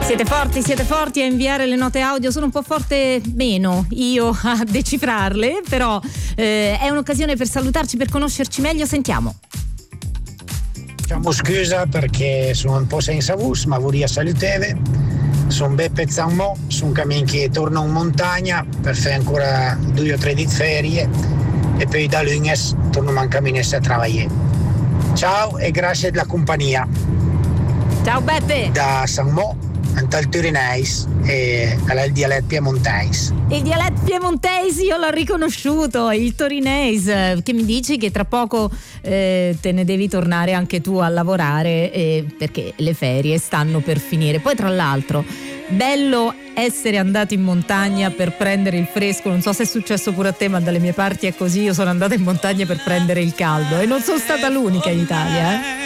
Siete forti a inviare le note audio, sono un po' forte meno io a decifrarle, però è un'occasione per salutarci, per conoscerci meglio. Sentiamo. Facciamo scusa perché sono un po' senza voce, ma vorrei salutare. Sono Beppe Zammò, sono un cammino che torno in montagna per fare ancora 2 o 3 di ferie e poi da lunedì torno in cammino a lavorare. Ciao e grazie della compagnia. Ciao Beppe. Da Zammò, al Turinese e al dialetto piemontese. Il dialetto piemontese io l'ho riconosciuto, il torinese, che mi dici che tra poco te ne devi tornare anche tu a lavorare perché le ferie stanno per finire. Poi tra l'altro bello essere andati in montagna per prendere il fresco, non so se è successo pure a te, ma dalle mie parti è così. Io sono andata in montagna per prendere il caldo e non sono stata l'unica in Italia,